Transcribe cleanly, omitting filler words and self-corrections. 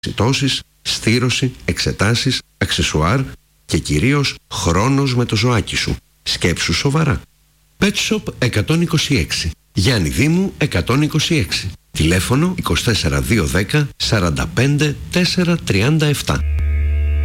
Συντώσεις, στήρωση, εξετάσεις, αξεσουάρ και κυρίως χρόνος με το ζωάκι σου. Σκέψου σοβαρά. Pet Shop 126. Γιάννη Δήμου 126. Τηλέφωνο 24210 45 437.